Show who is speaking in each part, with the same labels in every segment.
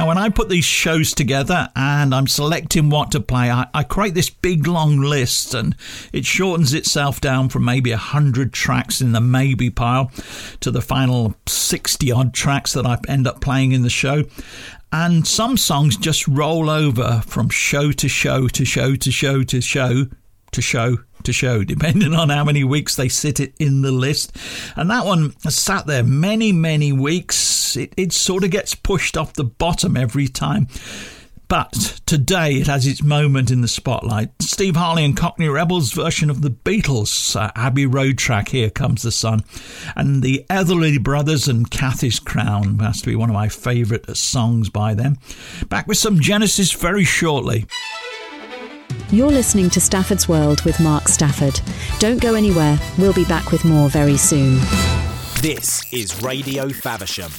Speaker 1: Now, when I put these shows together and I'm selecting what to play, I create this big long list, and it shortens itself down from maybe 100 tracks in the maybe pile to the final 60 odd tracks that I end up playing in the show. And some songs just roll over from show to show to show to show to show to show to show, depending on how many weeks they sit it in the list. And that one has sat there many weeks. It sort of gets pushed off the bottom every time. But today it has its moment in the spotlight. Steve Harley and Cockney Rebels' version of the Beatles' Abbey Road track, Here Comes the Sun. And the Etherly Brothers and Cathy's Crown has to be one of my favourite songs by them. Back with some Genesis very shortly.
Speaker 2: You're listening to Stafford's World with Mark Stafford. Don't go anywhere. We'll be back with more very soon.
Speaker 3: This is Radio Faversham.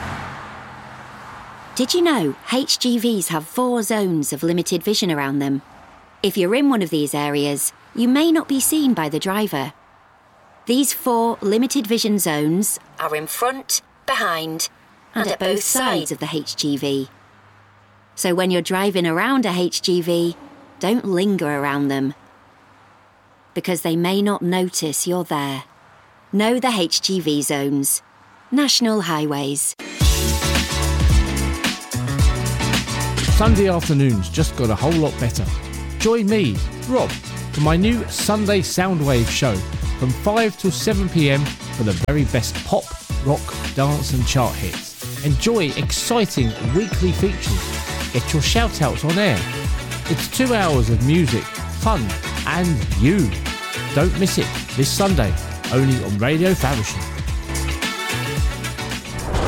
Speaker 4: Did you know HGVs have 4 zones of limited vision around them? If you're in one of these areas, you may not be seen by the driver. These 4 limited vision zones are in front, behind, and at both sides of the HGV. So when you're driving around a HGV, don't linger around them, because they may not notice you're there. Know the HGV zones. National Highways.
Speaker 5: Sunday afternoons just got a whole lot better. Join me, Rob, for my new Sunday Soundwave show from 5 till 7 p.m. for the very best pop, rock, dance and chart hits. Enjoy exciting weekly features. Get your shout-outs on air. It's 2 hours of music, fun, and you. Don't miss it this Sunday, only on Radio Faversham.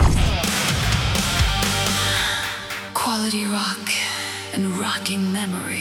Speaker 6: Quality rock and rocking memory.